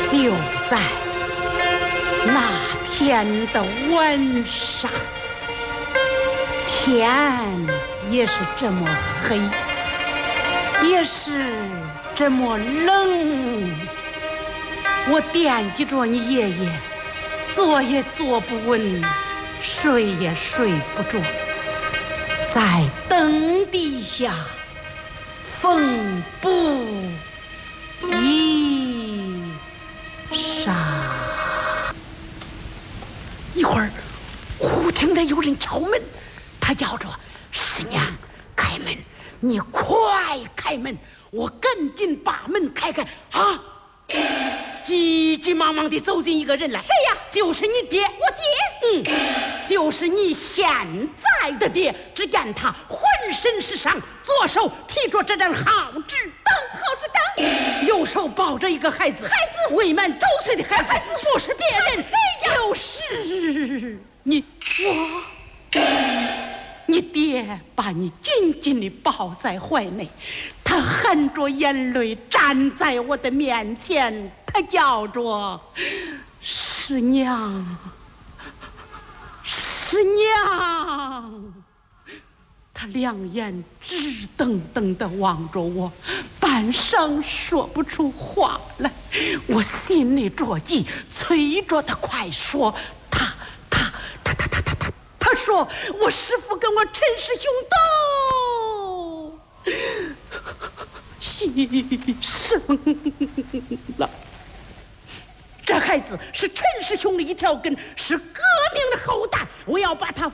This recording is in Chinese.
就在那天的晚上，天也是这么黑，也是这么冷。我惦记着你爷爷，坐也坐不稳，睡也睡不着，在灯底下缝补衣裳。一会儿忽听得有人敲门，他叫着：“师娘，开门！你快开门！”我赶紧把门开开。啊！急急忙忙地走进一个人来。 谁呀？ 就是你爹。 我爹？就是你现在的爹。只见他浑身是伤，左手提着这盏好纸灯，右手抱着一个孩子，未满周岁的孩子，不是别人， 谁呀？ 就是你。你爹把你紧紧地抱在怀内，他含着眼泪站在我的面前，他叫着：“师娘，师娘。”他两眼直瞪瞪地望着我，半晌说不出话来。我心里着急，催着他快说。他说：“我师父跟我陈师兄都牺牲了。这孩子是陈师兄的一条根，是革命的后代，我要把他